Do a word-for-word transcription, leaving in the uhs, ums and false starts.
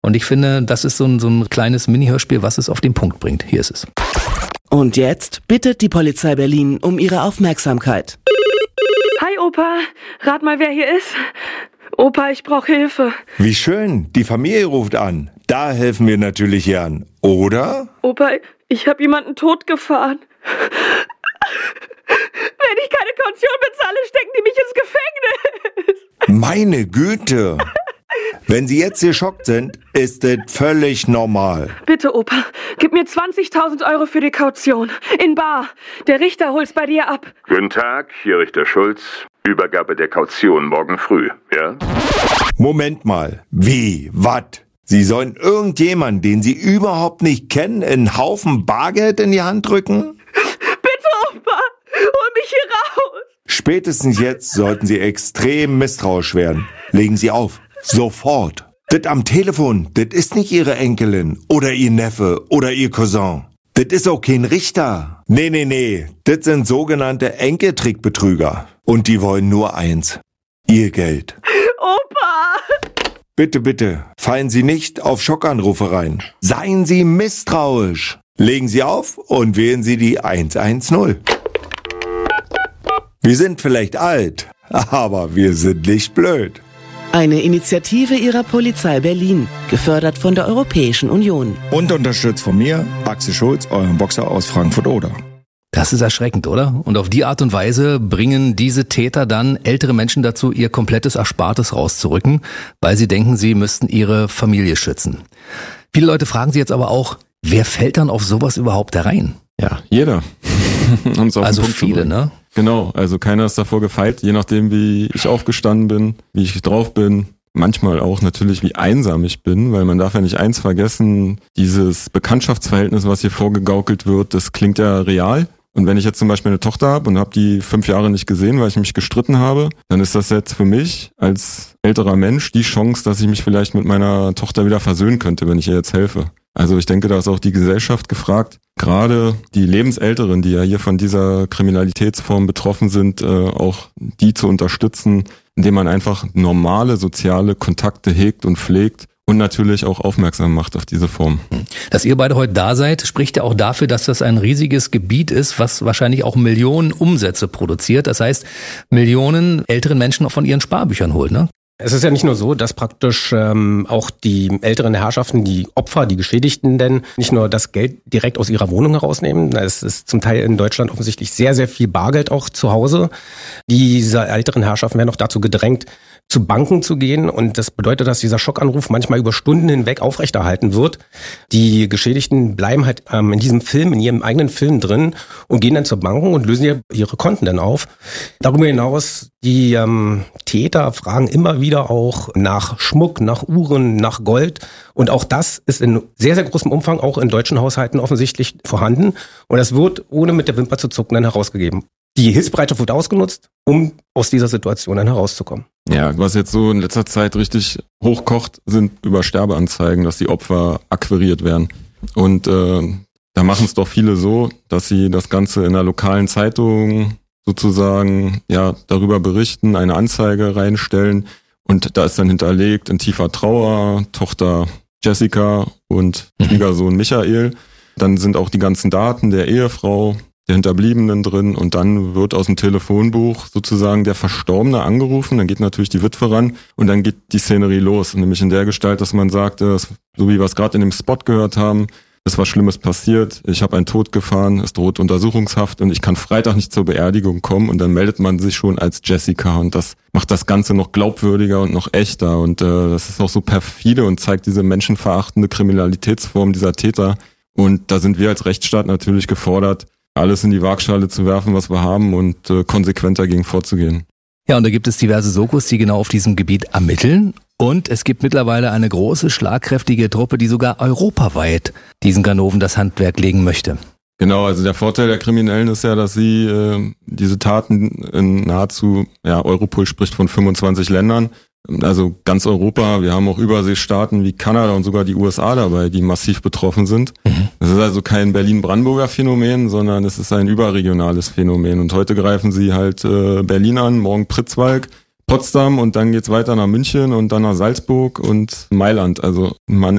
Und ich finde, das ist so ein, so ein kleines Mini-Hörspiel, was es auf den Punkt bringt. Hier ist es. Und jetzt bittet die Polizei Berlin um ihre Aufmerksamkeit. Hi Opa, rat mal, wer hier ist. Opa, ich brauche Hilfe. Wie schön, die Familie ruft an. Da helfen wir natürlich gern, oder? Opa, ich habe jemanden totgefahren. Wenn ich keine Kaution bezahle, stecken die mich ins Gefängnis. Meine Güte. Wenn Sie jetzt geschockt sind, ist das völlig normal. Bitte, Opa, gib mir zwanzigtausend Euro für die Kaution. In bar. Der Richter holt's bei dir ab. Guten Tag, hier Richter Schulz. Übergabe der Kaution morgen früh, ja? Moment mal. Wie? Was? Sie sollen irgendjemanden, den Sie überhaupt nicht kennen, einen Haufen Bargeld in die Hand drücken? Bitte, Opa, hol mich hier raus. Spätestens jetzt sollten Sie extrem misstrauisch werden. Legen Sie auf. Sofort. Das am Telefon, das ist nicht Ihre Enkelin oder Ihr Neffe oder Ihr Cousin. Das ist auch kein Richter. Nee, nee, nee. Das sind sogenannte Enkeltrickbetrüger. Und die wollen nur eins. Ihr Geld. Opa! Bitte, bitte, fallen Sie nicht auf Schockanrufe rein. Seien Sie misstrauisch. Legen Sie auf und wählen Sie die eins eins null. Wir sind vielleicht alt, aber wir sind nicht blöd. Eine Initiative ihrer Polizei Berlin, gefördert von der Europäischen Union. Und unterstützt von mir, Axel Schulz, eurem Boxer aus Frankfurt-Oder. Das ist erschreckend, oder? Und auf die Art und Weise bringen diese Täter dann ältere Menschen dazu, ihr komplettes Erspartes rauszurücken, weil sie denken, sie müssten ihre Familie schützen. Viele Leute fragen sich jetzt aber auch, wer fällt dann auf sowas überhaupt da rein? Ja, jeder. Also viele, ne? Genau, also keiner ist davor gefeit, je nachdem wie ich aufgestanden bin, wie ich drauf bin. Manchmal auch natürlich, wie einsam ich bin, weil man darf ja nicht eins vergessen, dieses Bekanntschaftsverhältnis, was hier vorgegaukelt wird, das klingt ja real. Und wenn ich jetzt zum Beispiel eine Tochter habe und habe die fünf Jahre nicht gesehen, weil ich mich gestritten habe, dann ist das jetzt für mich als älterer Mensch die Chance, dass ich mich vielleicht mit meiner Tochter wieder versöhnen könnte, wenn ich ihr jetzt helfe. Also ich denke, da ist auch die Gesellschaft gefragt, gerade die Lebensälteren, die ja hier von dieser Kriminalitätsform betroffen sind, äh, auch die zu unterstützen, indem man einfach normale soziale Kontakte hegt und pflegt und natürlich auch aufmerksam macht auf diese Form. Dass ihr beide heute da seid, spricht ja auch dafür, dass das ein riesiges Gebiet ist, was wahrscheinlich auch Millionen Umsätze produziert. Das heißt, Millionen älteren Menschen auch von ihren Sparbüchern holt, ne? Es ist ja nicht nur so, dass praktisch ähm, auch die älteren Herrschaften, die Opfer, die Geschädigten denn nicht nur das Geld direkt aus ihrer Wohnung herausnehmen. Es ist zum Teil in Deutschland offensichtlich sehr, sehr viel Bargeld auch zu Hause. Diese älteren Herrschaften werden auch dazu gedrängt, zu Banken zu gehen. Und das bedeutet, dass dieser Schockanruf manchmal über Stunden hinweg aufrechterhalten wird. Die Geschädigten bleiben halt ähm, in diesem Film, in ihrem eigenen Film drin und gehen dann zur Banken und lösen ihre, ihre Konten dann auf. Darüber hinaus, die ähm, Täter fragen immer wieder auch nach Schmuck, nach Uhren, nach Gold. Und auch das ist in sehr, sehr großem Umfang auch in deutschen Haushalten offensichtlich vorhanden. Und das wird ohne mit der Wimper zu zucken dann herausgegeben. Die Hilfsbereitschaft wird ausgenutzt, um aus dieser Situation dann herauszukommen. Ja, was jetzt so in letzter Zeit richtig hochkocht, sind über Sterbeanzeigen, dass die Opfer akquiriert werden. Und äh, da machen es doch viele so, dass sie das Ganze in einer lokalen Zeitung sozusagen ja darüber berichten, eine Anzeige reinstellen und da ist dann hinterlegt in tiefer Trauer Tochter Jessica und Schwiegersohn Michael. Dann sind auch die ganzen Daten der Ehefrau, der Hinterbliebenen drin und dann wird aus dem Telefonbuch sozusagen der Verstorbene angerufen, dann geht natürlich die Witwe ran und dann geht die Szenerie los, nämlich in der Gestalt, dass man sagt, so wie wir es gerade in dem Spot gehört haben, es war Schlimmes passiert, ich habe einen Tod gefahren, es droht Untersuchungshaft und ich kann Freitag nicht zur Beerdigung kommen und dann meldet man sich schon als Jessica und das macht das Ganze noch glaubwürdiger und noch echter und äh, das ist auch so perfide und zeigt diese menschenverachtende Kriminalitätsform dieser Täter und da sind wir als Rechtsstaat natürlich gefordert, alles in die Waagschale zu werfen, was wir haben und äh, konsequent dagegen vorzugehen. Ja, und da gibt es diverse Sokos, die genau auf diesem Gebiet ermitteln. Und es gibt mittlerweile eine große, schlagkräftige Truppe, die sogar europaweit diesen Ganoven das Handwerk legen möchte. Genau, also der Vorteil der Kriminellen ist ja, dass sie äh, diese Taten in nahezu, ja, Europol spricht von fünfundzwanzig Ländern, also ganz Europa. Wir haben auch Überseestaaten wie Kanada und sogar die U S A dabei, die massiv betroffen sind. Mhm. Das ist also kein Berlin-Brandenburger Phänomen, sondern es ist ein überregionales Phänomen. Und heute greifen sie halt äh, Berlin an, morgen Pritzwalk, Potsdam und dann geht's weiter nach München und dann nach Salzburg und Mailand. Also man